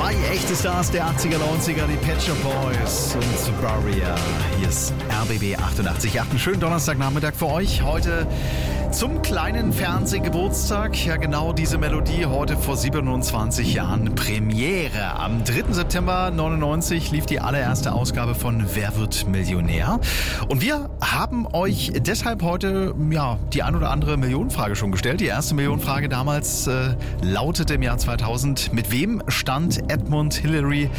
Zwei echte Stars der 80er, 90er, die Pet Shop Boys und Barrier. Hier ist RBB 88.8. Einen schönen Donnerstagnachmittag für euch. Heute zum kleinen Fernsehgeburtstag. Ja, genau diese Melodie heute vor 27 Jahren Premiere. Am 3. September 99 lief die allererste Ausgabe von Wer wird Millionär? Und wir haben euch deshalb heute die ein oder andere Millionenfrage schon gestellt. Die erste Millionenfrage damals lautete im Jahr 2000: Mit wem stand Edmund Hillary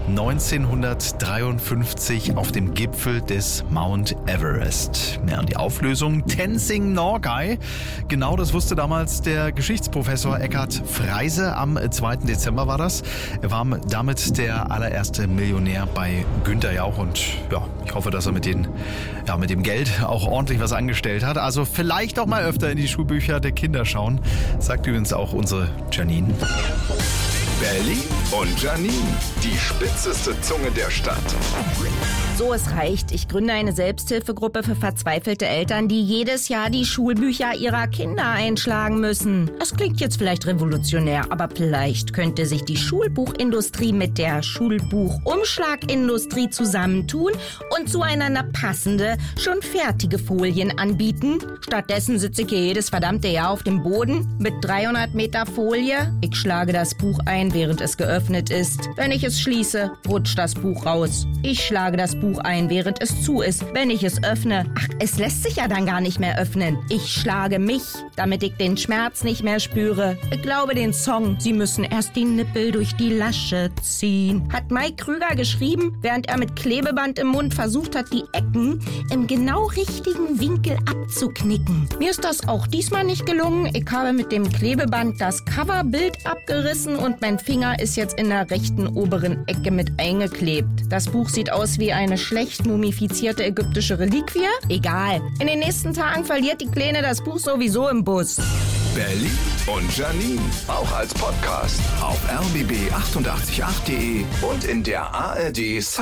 1953 auf dem Gipfel des Mount Everest? Ja, und die Auflösung: Tenzing Norgay. Genau das wusste damals der Geschichtsprofessor Eckhard Freise. Am 2. Dezember war das. Er war damit der allererste Millionär bei Günther Jauch. Und ja, ich hoffe, dass er mit dem Geld auch ordentlich was angestellt hat. Also vielleicht auch mal öfter in die Schulbücher der Kinder schauen, sagt übrigens auch unsere Janine. Berlin und Janine, die spitzeste Zunge der Stadt. So, es reicht. Ich gründe eine Selbsthilfegruppe für verzweifelte Eltern, die jedes Jahr die Schulbücher ihrer Kinder einschlagen müssen. Das klingt jetzt vielleicht revolutionär, aber vielleicht könnte sich die Schulbuchindustrie mit der Schulbuchumschlagindustrie zusammentun und zueinander passende, schon fertige Folien anbieten. Stattdessen sitze ich hier jedes verdammte Jahr auf dem Boden mit 300 Meter Folie. Ich schlage das Buch ein, während es geöffnet ist. Wenn ich es schließe, rutscht das Buch raus. Ich schlage das Buch ein, während es zu ist. Wenn ich es öffne, es lässt sich ja dann gar nicht mehr öffnen. Ich schlage mich, damit ich den Schmerz nicht mehr spüre. Ich glaube den Song, Sie müssen erst die Nippel durch die Lasche ziehen, hat Mike Krüger geschrieben, während er mit Klebeband im Mund versucht hat, die Ecken im genau richtigen Winkel abzuknicken. Mir ist das auch diesmal nicht gelungen. Ich habe mit dem Klebeband das Coverbild abgerissen und mein Finger ist jetzt in der rechten oberen Ecke mit eingeklebt. Das Buch sieht aus wie eine schlecht mumifizierte ägyptische Reliquie. Egal. In den nächsten Tagen verliert die Kleine das Buch sowieso im Bus. Berlin und Janine, auch als Podcast auf rbb888.de und in der ARD